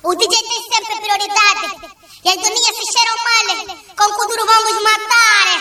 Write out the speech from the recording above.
O DJ tem sempre prioridade. E as doninhas se cheiram mal. Com o Kuduro vamos matar.